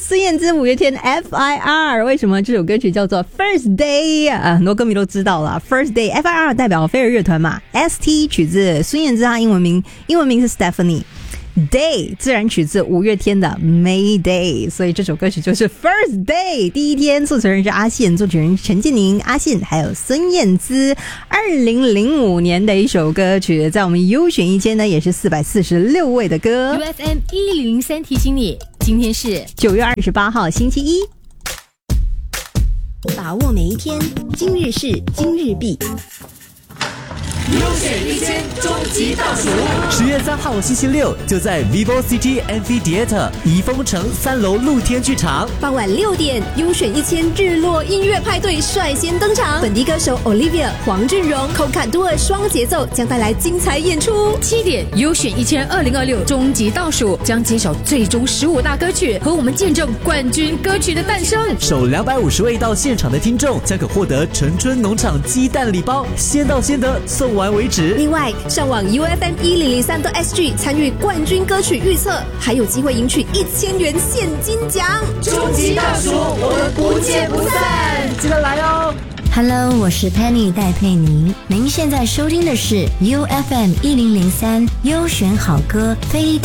孙燕姿五月天 FIR。 为什么这首歌曲叫做 First Day 啊？很多歌迷都知道了。 First Day FIR 代表飞儿乐团嘛， ST 取自孙燕姿，她英文名是 Stephanie。Day 自然取自五月天的 May Day， 所以这首歌曲就是 First Day 第一天。作词人是阿信，作曲人陈建宁、阿信还有孙燕姿。2005年的一首歌曲，在我们优选1000呢也是446位的歌。 UFM 1003提醒你，今天是 9月28号星期一。 把握每一天，今日事今日毕。 优选1000终极倒数 ，10月3号星期六就在 Vivo City Amphitheatre 怡丰城3楼露天剧场， 傍晚6点，优选1000日落音乐派对率先登场，本地歌手 Olivia、黄俊荣、Coca Duo 双节奏将带来精彩演出。 7点，优选1000 2026终极倒数将揭晓最终15大歌曲，和我们见证冠军歌曲的诞生。 首250位到现场的听众将可获得陈春农场鸡蛋礼包，先到先得，送完为止。 另外，上网 UFM1003.SG 参与冠军歌曲预测，还有机会赢取1000元现金奖。 终极倒数，我们不见不散， 记得来哦。 Hello， 我是 Penny 戴佩妮，您现在收听的是 UFM1003优选好歌飞